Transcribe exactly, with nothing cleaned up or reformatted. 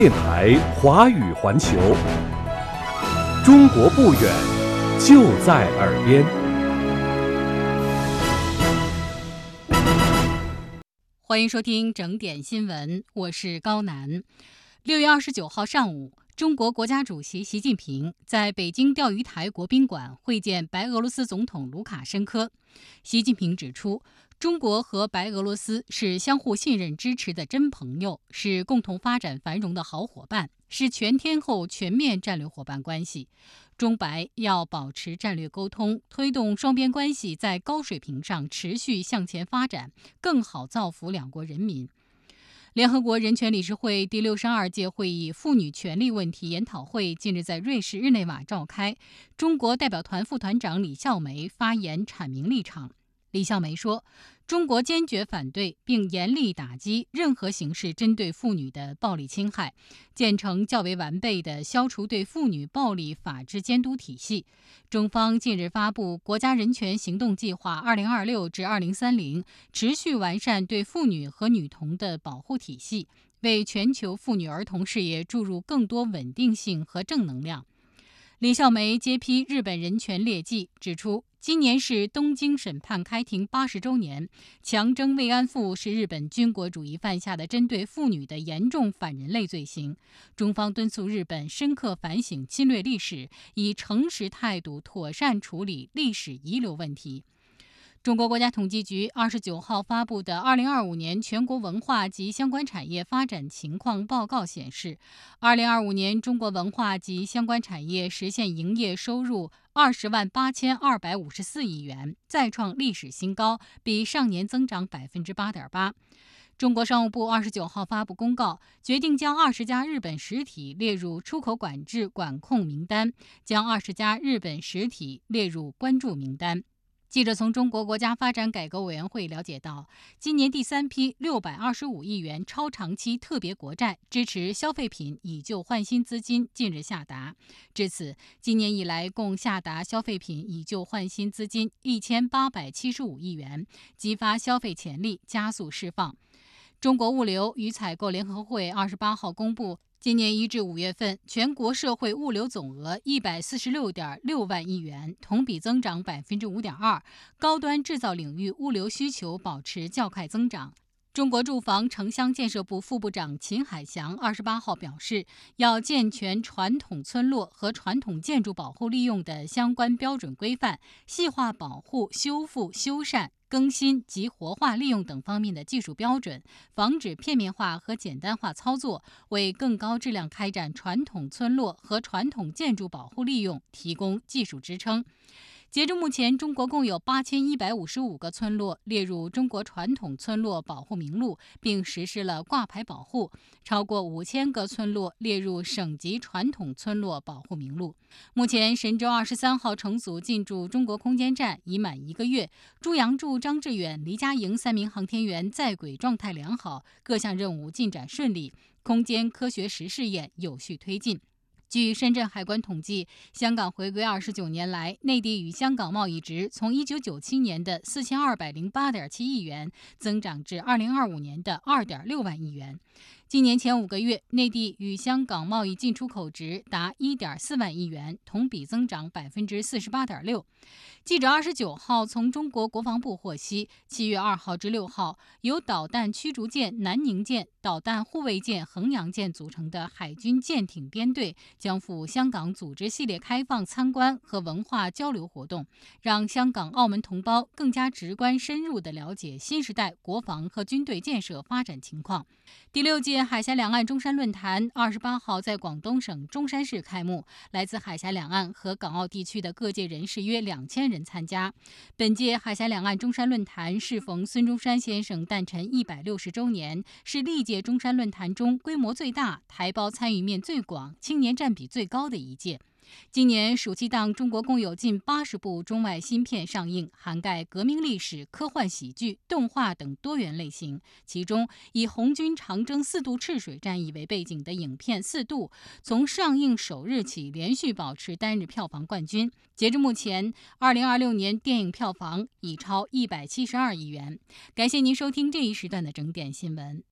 电台华语环球，中国不远，就在耳边。 欢迎收听整点新闻，我是高楠。六月二十九号上午，中国国家主席习近平在北京钓鱼台国宾馆会见白俄罗斯总统卢卡申科。习近平指出，中国和白俄罗斯是相互信任支持的真朋友，是共同发展繁荣的好伙伴，是全天候全面战略伙伴关系。中白要保持战略沟通，推动双边关系在高水平上持续向前发展，更好造福两国人民。联合国人权理事会第六十二届会议妇女权利问题研讨会近日在瑞士日内瓦召开，中国代表团副团长李孝梅发言阐明立场。李孝梅说，中国坚决反对并严厉打击任何形式针对妇女的暴力侵害，建成较为完备的消除对妇女暴力法治监督体系。中方近日发布国家人权行动计划二零二六至二零三零，持续完善对妇女和女童的保护体系，为全球妇女儿童事业注入更多稳定性和正能量。李孝梅揭批日本人权劣迹，指出今年是东京审判开庭八十周年，强征慰安妇是日本军国主义犯下的针对妇女的严重反人类罪行。中方敦促日本深刻反省侵略历史，以诚实态度妥善处理历史遗留问题。中国国家统计局二十九号发布的二零二五年全国文化及相关产业发展情况报告显示，二零二五年中国文化及相关产业实现营业收入二十万八千二百五十四亿元，再创历史新高，比上年增长百分之八点八。中国商务部二十九号发布公告，决定将二十家日本实体列入出口管制管控名单，将二十家日本实体列入关注名单。记者从中国国家发展改革委员会了解到，今年第三批六百二十五亿元超长期特别国债支持消费品以旧换新资金近日下达，至此，今年以来共下达消费品以旧换新资金一千八百七十五亿元，激发消费潜力，加速释放。中国物流与采购联合会二十八号公布，今年一至五月份，全国社会物流总额一百四十六点六万亿元，同比增长百分之五点二，高端制造领域物流需求保持较快增长。中国住房城乡建设部副部长秦海翔二十八号表示，要健全传统村落和传统建筑保护利用的相关标准规范，细化保护、修复、修缮、更新及活化利用等方面的技术标准，防止片面化和简单化操作，为更高质量开展传统村落和传统建筑保护利用提供技术支撑。截至目前，中国共有八千一百五十五个村落列入中国传统村落保护名录，并实施了挂牌保护，超过五千个村落列入省级传统村落保护名录。目前，神舟二十三号乘组进驻中国空间站已满一个月，朱杨柱、张志远、黎佳莹三名航天员在轨状态良好，各项任务进展顺利，空间科学实试验有序推进。据深圳海关统计，香港回归二十九年来，内地与香港贸易值从一九九七年的四千二百零八点七亿元增长至二零二五年的二点六万亿元。今年前五个月，内地与香港贸易进出口值达一点四万亿元，同比增长百分之四十八点六。记者二十九号从中国国防部获悉，七月二号至六号，由导弹驱逐舰南宁舰、导弹护卫舰衡阳舰组成的海军舰艇编队将赴香港组织系列开放参观和文化交流活动，让香港、澳门同胞更加直观深入地了解新时代国防和军队建设发展情况。第六届海峡两岸中山论坛二十八号在广东省中山市开幕，来自海峡两岸和港澳地区的各界人士约两千人参加。本届海峡两岸中山论坛适逢孙中山先生诞辰一百六十周年，是历届中山论坛中规模最大、台胞参与面最广、青年占比最高的一届。今年暑期档，中国共有近八十部中外新片上映，涵盖革命历史、科幻喜剧、动画等多元类型。其中，以红军长征四渡赤水战役为背景的影片《四渡》，从上映首日起连续保持单日票房冠军。截至目前，二零二六年电影票房已超一百七十二亿元。感谢您收听这一时段的整点新闻。